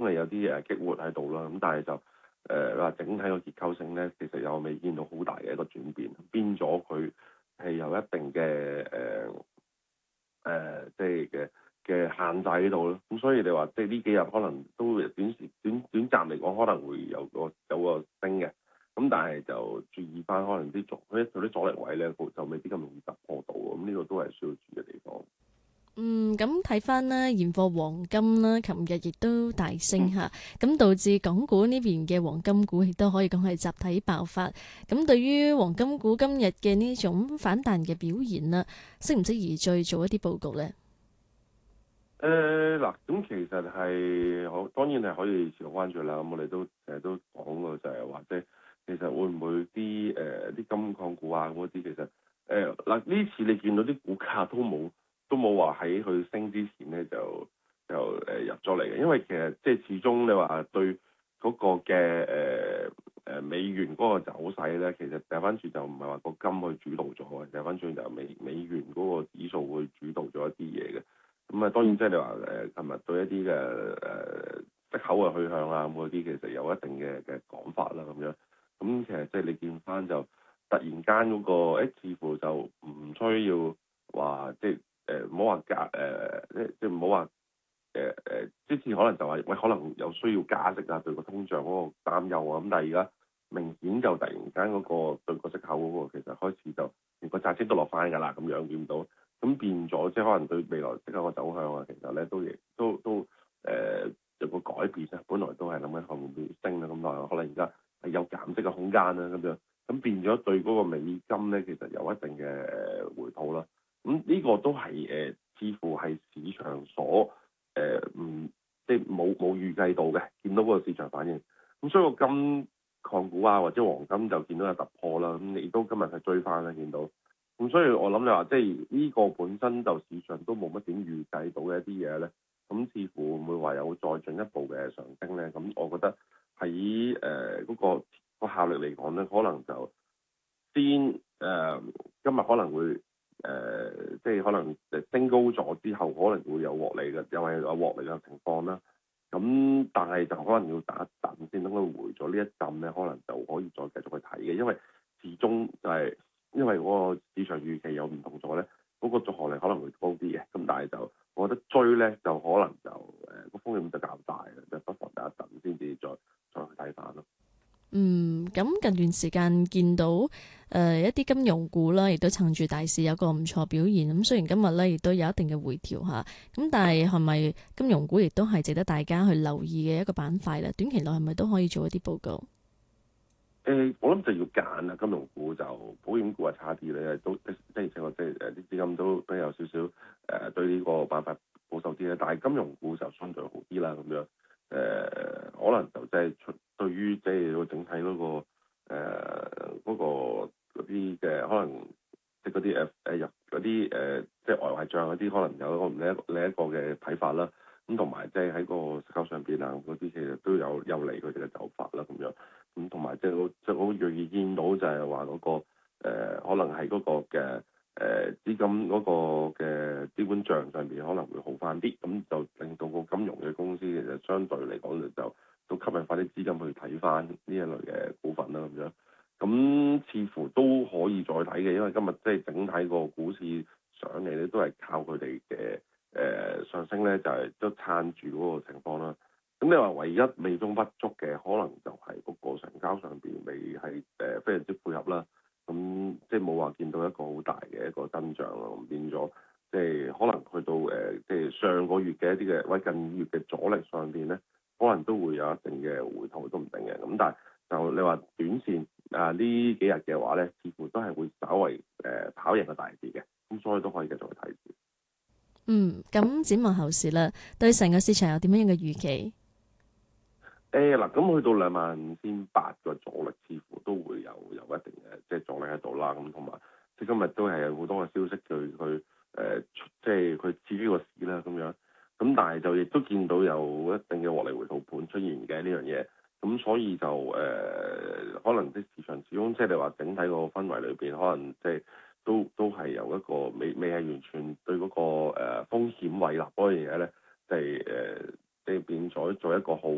係有啲激活喺度啦。咁但係就話整體個結構性咧，其實又未見到好大嘅一個轉變，變咗佢係有一定嘅即係嘅限制喺度咯。咁所以你話即係呢幾日可能都短暫嚟講可能會有個升嘅。咁但係就注意翻，可能有啲阻力位咧，就未必咁容易突破到。咁呢個都係需要注意嘅地方。 咁睇翻呢現貨黃金啦，琴日亦都大升嚇，咁導致港股呢邊嘅黃金股亦都可以講係集體爆發。咁對於黃金股今日嘅呢種反彈嘅表現啦，適唔適宜再做一啲佈局呢？ 嗱，咁其實係當然係可以持續關注啦。咁我哋都成日都講過，就係話即係其實會唔會啲金礦股啊嗰啲，其實嗱呢次你見到啲股價都冇話喺佢升之前咧就入咗嚟嘅，因為其實即係始終你話對嗰個嘅美元嗰個走勢咧，其實掉翻轉就唔係話個金去主導咗嘅，掉翻轉就美元嗰個指數會主導咗一啲嘢嘅。咁當然即係你話琴日對一啲嘅息口嘅去向啊嗰啲，其實有一定嘅講法啦咁樣。咁其實即係你見翻就突然間嗰個似乎就唔需要話即係唔好話即係唔好話之前可能就話喂可能有需要加息啊，對個通脹嗰個擔憂啊。咁但係而家明顯就突然間嗰個對個息口嗰個其實開始就連個債息都落翻㗎啦，咁樣見到。咁變咗，即係可能對未來息口個走向啊，其實咧都有個改變啊。本來都係諗緊後面會升啦，咁但係可能而家係有減息嘅空間啦，咁樣咁變咗對嗰個美金咧，其實有一定嘅回吐啦。咁呢個都係似乎係市場所即係冇預計到嘅，見到嗰個市場反應。咁所以個金礦股啊或者黃金就見到有突破啦。咁亦都今日係追翻啦，見到。咁所以我諗你話，即係呢個本身就市場都冇乜點預計到嘅一啲嘢咧，咁似乎會唔會話有再進一步嘅上升咧？咁我覺得喺嗰個效力嚟講咧，可能就先今日可能會即係可能升高咗之後，可能會有獲利嘅，又係有獲利嘅情況啦。咁但係就可能要等一等先，等佢回咗呢一陣咧，可能就可以再繼續去睇嘅，因為始終就係。因為嗰個市場預期有唔同咗咧，嗰個續航力可能會高啲嘅，咁但係就我覺得追咧就可能就個風險就較大啦，就不妨等一等先至再去睇翻咯。 咁近段時間見到一啲金融股啦，亦都趁住大市有個唔錯表現。咁雖然今日咧亦都有一定嘅回調嚇，咁但係係咪金融股亦都係值得大家去留意嘅一個板塊咧？短期內係咪都可以做一啲報告？ 我諗就要揀啦，金融股就保險股係差啲咧，都即係啲資金都有少少對呢個板塊保守啲咧，但係金融股就相對好啲啦咁樣。可能就即係對於即係個整體嗰個嗰啲嘅可能即係嗰啲入嗰啲即係外匯帳嗰啲，可能有另一個嘅睇法啦。咁同埋即係喺個息口上邊啊嗰啲，其實都有利佢哋嘅走法啦咁樣。咁同埋即係好容易見到就係話嗰個可能係嗰個嘅資金嗰個嘅資本帳上邊可能會好翻啲，咁就令到個金融嘅公司其實相對嚟講就都吸引翻啲資金去睇翻呢一類嘅股份啦咁樣。咁似乎都可以再睇嘅，因為今日即係整體個股市上嚟咧，都係靠佢哋嘅上升咧，就係都撐住嗰個情況啦。咁你話唯一美中不足嘅，可能就係嗰個成交上邊未係非常之配合啦。咁即係冇話見到一個好大嘅一個增長咯，咁變咗即係可能去到即係上個月嘅一啲嘅或者近月嘅阻力上邊咧，可能都會有一定嘅回吐都唔定嘅。咁但係就你話短線呢幾日嘅話咧，似乎都係會稍為跑贏個大市嘅，咁所以都可以繼續去睇住。 咁展望後市啦，對成個市場有點樣嘅預期？ 嗱，咁去到25,800個阻力，似乎都會有一定嘅即係阻力喺度啦。咁同埋即係今日都係有好多嘅消息去即係佢刺激個市啦咁樣。咁但係就亦都見到有一定嘅獲利回吐盤出現嘅呢樣嘢。咁所以就可能啲市場始終即係你話整體個氛圍裏邊，可能即係都係有一個未係完全對嗰個風險胃納嗰樣嘢咧，即係變咗做一個好